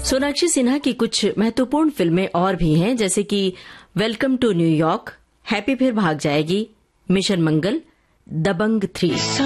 सोनाक्षी सिन्हा की कुछ महत्वपूर्ण फिल्में और भी हैं, जैसे कि वेलकम टू न्यूयॉर्क, हैप्पी फिर भाग जाएगी, मिशन मंगल, दबंग 3।